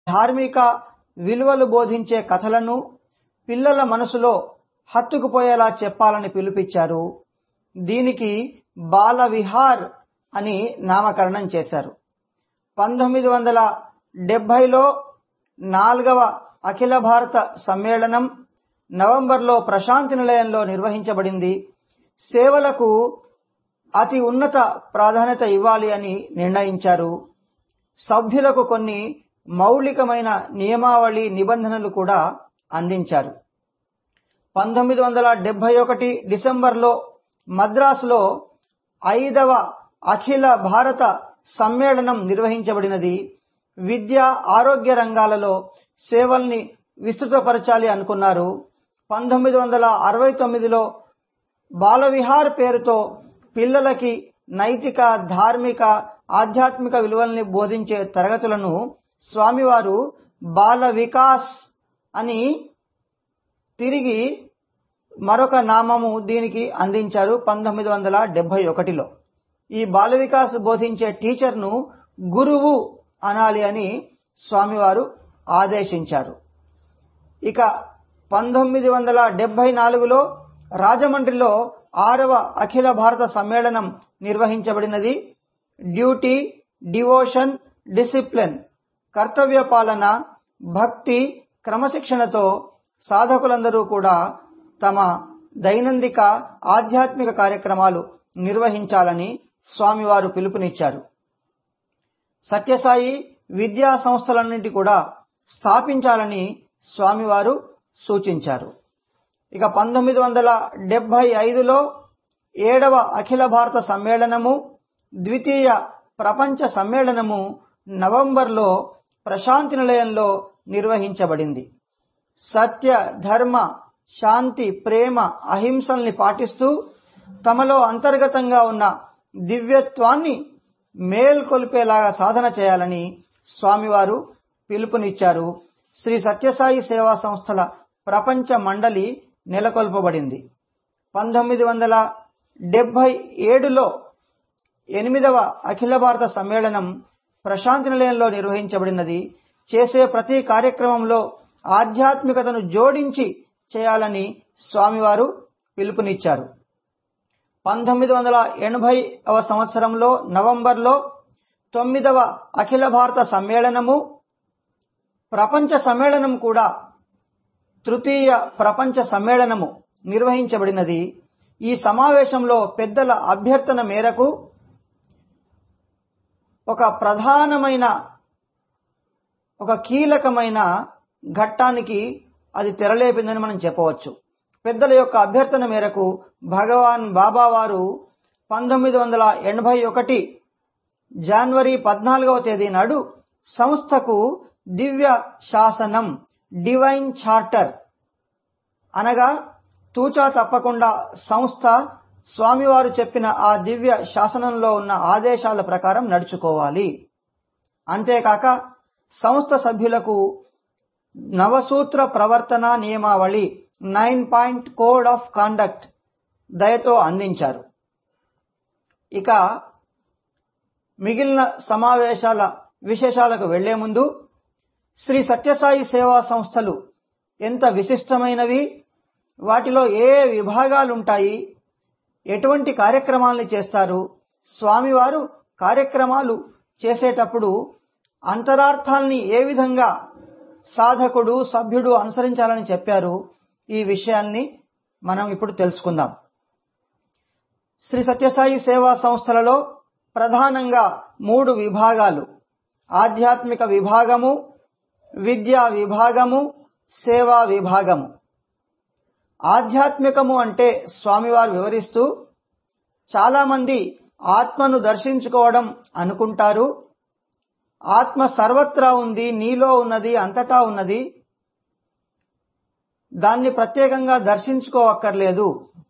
ధార్మిక విలువలు బోధించే కథలను పిల్లల మనసులో హత్తుకుపోయేలా చెప్పాలని పిలుపిచ్చారు. దీనికి బాల విహార్ అని నామకరణం చేశారు. 1970లో 4వ అఖిల భారత సమ్మేళనం నవంబర్లో ప్రశాంతి నిలయంలో నిర్వహించబడింది. సేవలకు అతి ఉన్నత ప్రాధాన్యత ఇవ్వాలి అని నిర్ణయించారు. సభ్యులకు కొన్ని మౌలికమైన నియమావళి నిబంధనలు కూడా అందించారు. 1971 డిసెంబర్లో మద్రాసులో 5వ అఖిల భారత సమ్మేళనం నిర్వహించబడినది. విద్య, ఆరోగ్య రంగాలలో సేవల్ని విస్తృతపరచాలి అనుకున్నారు. 1969లో బాలవిహార్ పేరుతో పిల్లలకి నైతిక, ధార్మిక, ఆధ్యాత్మిక విలువల్ని బోధించే తరగతులను స్వామివారు బాల వికాస్ అని తిరిగి మరొక నామము దీనికి అందించారు 1971లో. ఈ బాల వికాస్ బోధించే టీచర్ను గురువు అనాలి అని స్వామివారు ఆదేశించారు. ఇక 1974లో రాజమండ్రిలో 6వ అఖిల భారత సమ్మేళనం నిర్వహించబడినది. డ్యూటీ, డివోషన్, డిసిప్లిన్, కర్తవ్య పాలన, భక్తి, క్రమశిక్షణతో సాధకులందరూ కూడా తమ దైనందిక ఆధ్యాత్మిక కార్యక్రమాలు నిర్వహించాలని స్వామివారు పిలుపునిచ్చారు. సత్యసాయి విద్యా సంస్థలన్నింటి కూడా స్థాపించాలని స్వామివారు సూచించారు. ఇక 1975లో 7వ అఖిల భారత సమ్మేళనము, ద్వితీయ ప్రపంచ సమ్మేళనము నవంబర్లో ప్రశాంతి నిలయంలో నిర్వహించబడింది. సత్య, ధర్మ, శాంతి, ప్రేమ, అహింసల్ని పాటిస్తూ తమలో అంతర్గతంగా ఉన్న దివ్యత్వాన్ని మేల్కొల్పేలాగా సాధన చేయాలని స్వామివారు పిలుపునిచ్చారు. శ్రీ సత్యసాయి సేవా సంస్థల ప్రపంచ మండలి నెలకొల్పబడింది. 1977లో 8వ అఖిల భారత సమ్మేళనం ప్రశాంతి నిలయంలో నిర్వహించబడినది. చేసే ప్రతి కార్యక్రమంలో ఆధ్యాత్మికతను జోడించి చేయాలని స్వామివారు పిలుపునిచ్చారు. 1980వ సంవత్సరంలో నవంబర్లో 9వ అఖిల భారత సమ్మేళనము, ప్రపంచ సమ్మేళనం కూడా తృతీయ ప్రపంచ సమ్మేళనము నిర్వహించబడినది. ఈ సమావేశంలో పెద్దల అభ్యర్థన మేరకు ఒక కీలకమైన ఘట్టానికి అది తెరలేపిందని మనం చెప్పవచ్చు. పెద్దల యొక్క అభ్యర్థన మేరకు భగవాన్ బాబా వారు 1981 జనవరి 14వ తేదీ నాడు సంస్థకు దివ్య శాసనం, డివైన్ చార్టర్ అనగా తూచా తప్పకుండా సంస్థ స్వామివారు చెప్పిన ఆ దివ్య శాసనంలో ఉన్న ఆదేశాల ప్రకారం నడుచుకోవాలి. అంతేకాక సంస్థ సభ్యులకు నవసూత్ర ప్రవర్తన నియమావళి 9 పాయింట్ కోడ్ ఆఫ్ కాండక్ట్ దయతో అందించారు. ఇక మిగిలిన సమావేశాల విశేషాలకు వెళ్లే ముందు శ్రీ సత్యసాయి సేవా సంస్థలు ఎంత విశిష్టమైనవి, వాటిలో ఏ విభాగాలుంటాయి, ఎటువంటి కార్యక్రమాలను చేస్తారు, స్వామివారు కార్యక్రమాలు చేసేటప్పుడు అంతరార్థాల్ని ఏ విధంగా సాధకుడు, సభ్యుడు అనుసరించాలని చెప్పారు, ఈ విషయాల్ని మనం ఇప్పుడు తెలుసుకుందాం. శ్రీ సత్యసాయి సేవా సంస్థలలో ప్రధానంగా 3 విభాగాలు: ఆధ్యాత్మిక విభాగము, విద్యా విభాగము, సేవా విభాగము. ఆధ్యాత్మికము అంటే స్వామివారు వివరిస్తూ, చాలా మంది ఆత్మను దర్శించుకోవడం అనుకుంటారు. ఆత్మ సర్వత్రా ఉంది, నీలో ఉన్నది, అంతటా ఉన్నది, దాన్ని ప్రత్యేకంగా దర్శించుకోవక్కర్లేదు.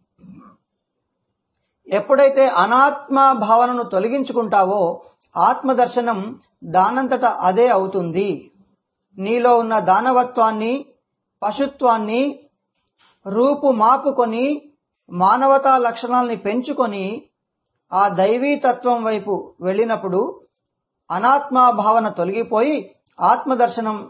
ఎప్పుడైతే అనాత్మ భావనను తొలగించుకుంటావో ఆత్మదర్శనం దానంతట అదే అవుతుంది. నీలో ఉన్న దానవత్వాన్ని, పశుత్వాన్ని రూపుమాపుకొని మానవతా లక్షణాలని పెంచుకొని ఆ దైవీతత్వం వైపు వెళ్ళినప్పుడు అనాత్మ భావన తొలగిపోయి ఆత్మదర్శనం